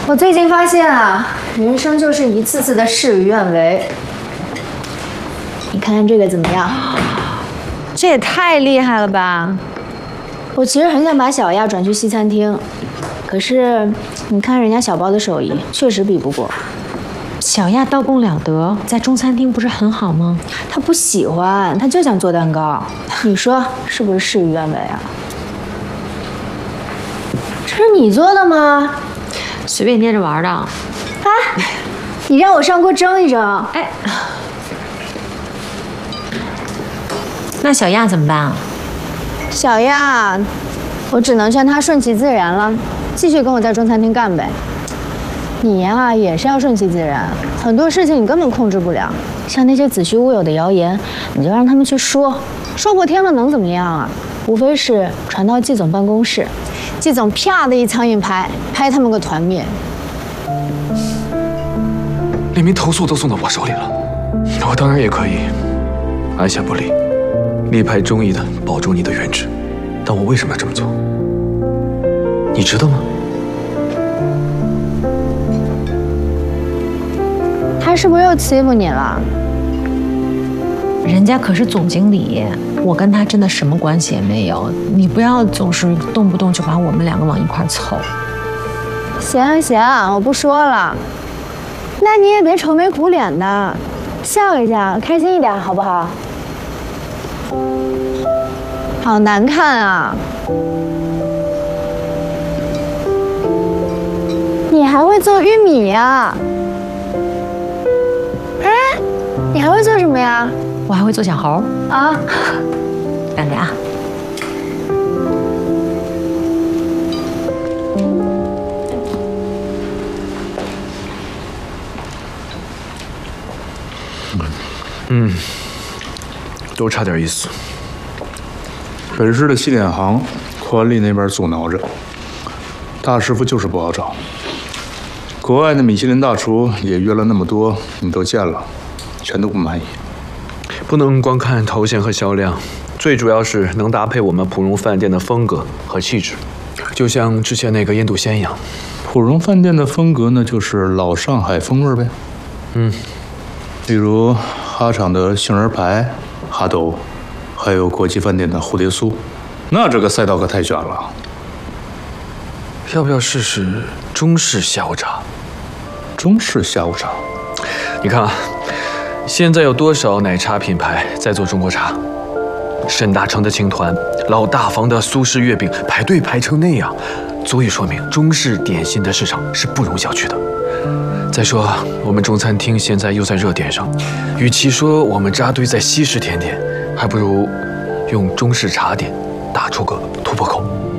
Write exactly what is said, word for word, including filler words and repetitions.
我最近发现啊，人生就是一次次的事与愿违。你看看这个怎么样？ 这也太厉害了吧！ 我其实很想把小亚转去西餐厅，可是你看人家小包的手艺，确实比不过。 小亚刀工了得，在中餐厅不是很好吗？ 他不喜欢，他就想做蛋糕。你说是不是事与愿违啊？这是你做的吗？ 随便捏着玩的。啊， 你让我上锅蒸一蒸。 哎，那小亚怎么办啊？ 小亚，我只能劝他顺其自然了，继续跟我在中餐厅干呗。你呀，也是要顺其自然，很多事情你根本控制不了，像那些子虚乌有的谣言，你就让他们去说，说破天了能怎么样啊？无非是传到季总办公室，季总啪的一苍蝇拍，拍他们个团灭。 连名投诉都送到我手里了，我当然也可以按下不理，力排众议的保住你的原旨。但我为什么要这么做？你知道吗？ 他是不是又欺负你了？ 人家可是总经理，我跟他真的什么关系也没有。你不要总是动不动就把我们两个往一块凑。 行行，我不说了。那你也别愁眉苦脸的，笑一笑，开心一点，好不好？好难看啊！你还会做玉米呀？哎，你还会做什么呀？ 我还会做小猴啊！ 等着啊！ 嗯，都差点意思。 本市的西点行，宽利那边阻挠着，大师傅就是不好找。国外的米其林大厨也约了那么多，你都见了，全都不满意。 不能光看头衔和销量，最主要是能搭配我们普荣饭店的风格和气质，就像之前那个烟肚鲜一样。 普荣饭店的风格呢，就是老上海风味呗。 嗯， 例如哈厂的杏仁排、哈斗，还有国际饭店的蝴蝶酥，那这个赛道可太卷了。 要不要试试中式下午茶？ 中式下午茶， 你看啊，现在有多少奶茶品牌在做中国茶？沈大成的青团，老大房的苏式月饼，排队排成那样，足以说明中式点心的市场是不容小觑的。再说，我们中餐厅现在又在热点上，与其说我们扎堆在西式甜点，还不如用中式茶点打出个突破口。